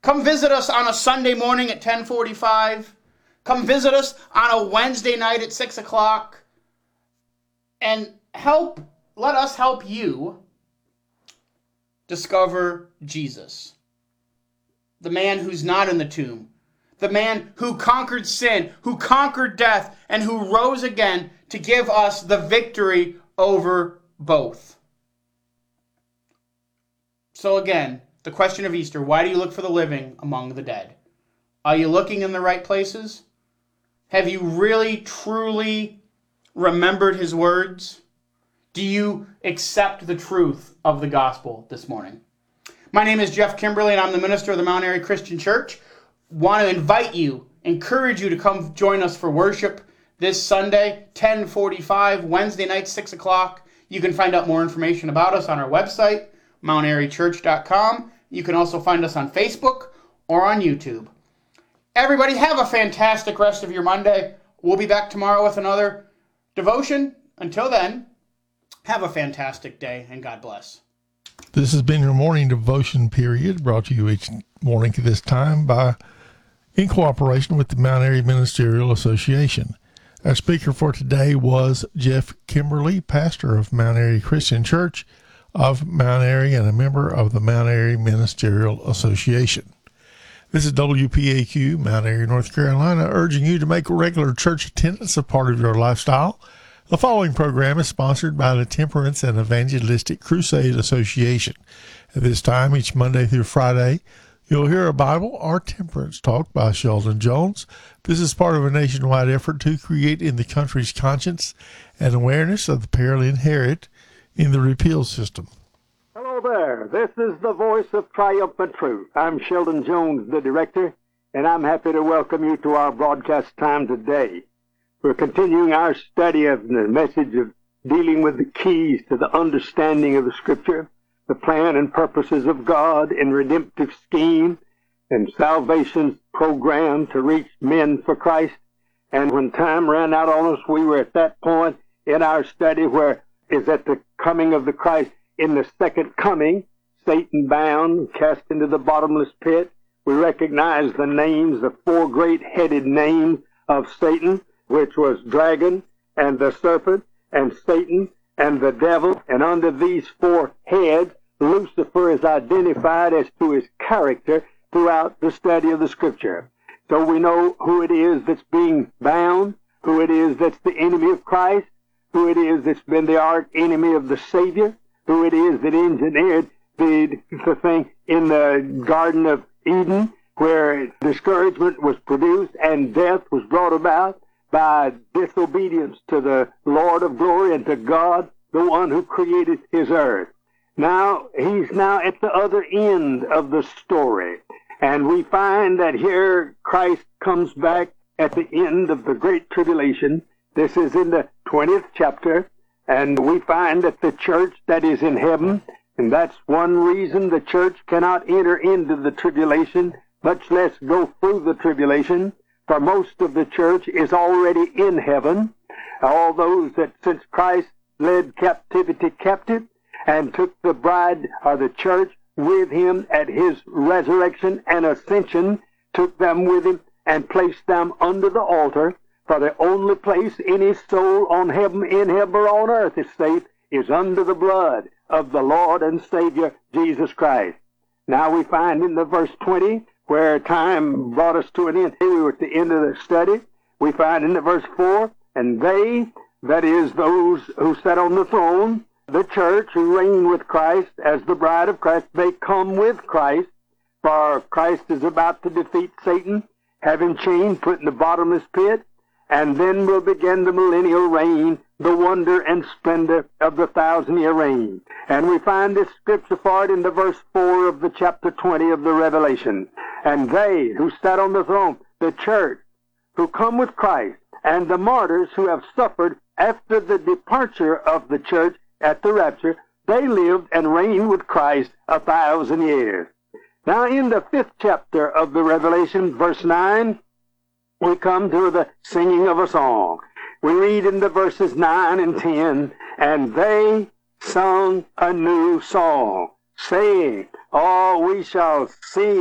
Come visit us on a Sunday morning at 10:45. Come visit us on a Wednesday night at 6 o'clock. And let us help you discover Jesus. The man who's not in the tomb. The man who conquered sin, who conquered death, and who rose again to give us the victory over both. So again, the question of Easter, why do you look for the living among the dead? Are you looking in the right places? Have you really, truly remembered his words? Do you accept the truth of the gospel this morning? My name is Jeff Kimberly, and I'm the minister of the Mount Airy Christian Church. Want to encourage you to come join us for worship this Sunday, 10:45, Wednesday night, 6 o'clock. You can find out more information about us on our website, mountairychurch.com. You can also find us on Facebook or on YouTube. Everybody have a fantastic rest of your Monday. We'll be back tomorrow with another devotion. Until then, have a fantastic day and God bless. This has been your morning devotion period, brought to you each morning at this time in cooperation with the Mount Airy Ministerial Association. Our speaker for today was Jeff Kimberly, pastor of Mount Airy Christian Church of Mount Airy and a member of the Mount Airy Ministerial Association. This is WPAQ, Mount Airy, North Carolina, urging you to make regular church attendance a part of your lifestyle. The following program is sponsored by the Temperance and Evangelistic Crusade Association. At this time, each Monday through Friday, you'll hear a Bible or temperance talk by Sheldon Jones. This is part of a nationwide effort to create in the country's conscience an awareness of the peril inherent in the repeal system. Hello there. This is the voice of triumphant truth. I'm Sheldon Jones, the director, and I'm happy to welcome you to our broadcast time today. We're continuing our study of the message of dealing with the keys to the understanding of the Scripture, the plan and purposes of God in redemptive scheme and salvation's program to reach men for Christ. And when time ran out on us, we were at that point in our study where is at the coming of the Christ. In the second coming, Satan bound, cast into the bottomless pit. We recognize the names, the four great-headed names of Satan, which was dragon and the serpent and Satan and the devil. And under these four heads, Lucifer is identified as to his character throughout the study of the Scripture. So we know who it is that's being bound, who it is that's the enemy of Christ, who it is that's been the arch enemy of the Savior, who it is that engineered the thing in the Garden of Eden, where discouragement was produced and death was brought about by disobedience to the Lord of glory and to God, the one who created his earth. Now, he's now at the other end of the story. And we find that here Christ comes back at the end of the Great Tribulation. This is in the 20th chapter. And we find that the church that is in heaven, and that's one reason the church cannot enter into the tribulation, much less go through the tribulation, for most of the church is already in heaven. All those that since Christ led captivity captive and took the bride or the church with him at his resurrection and ascension, took them with him and placed them under the altar. For the only place any soul in heaven or on earth is safe is under the blood of the Lord and Savior Jesus Christ. Now we find in the verse 20, where time brought us to an end, we were at the end of the study, we find in the verse 4, and they, that is those who sat on the throne, the church who reign with Christ as the bride of Christ, they come with Christ, for Christ is about to defeat Satan, have him chained, put in the bottomless pit, and then will begin the millennial reign, the wonder and splendor of the 1,000-year reign. And we find this scripture for it in the verse 4 of the chapter 20 of the Revelation. And they who sat on the throne, the church, who come with Christ, and the martyrs who have suffered after the departure of the church at the rapture, they lived and reigned with Christ 1,000 years. Now in the 5th chapter of the Revelation, verse 9, we come to the singing of a song. We read in the verses 9 and 10, and they sung a new song, saying, "Oh, we shall see